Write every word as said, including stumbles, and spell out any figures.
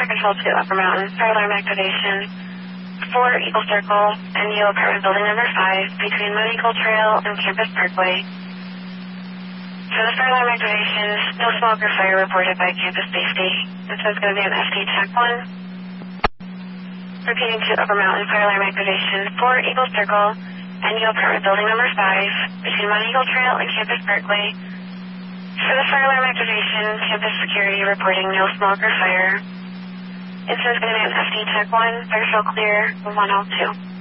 Fire Control to Upper Mountain, fire alarm activation for Eagle Circle and Neo Apartment Building number five between Moon Eagle Trail and Campus Parkway. For the fire alarm activation, no smoke or fire reported by Campus Safety. This is going to be an F D Tech one. Repeating to Upper Mountain, fire alarm activation for Eagle Circle and Neo Apartment Building number five between Moon Eagle Trail and Campus Parkway. For the fire alarm activation, Campus Security reporting no smoke or fire. This is going to be an F D Tech one, fire control clear, one oh two.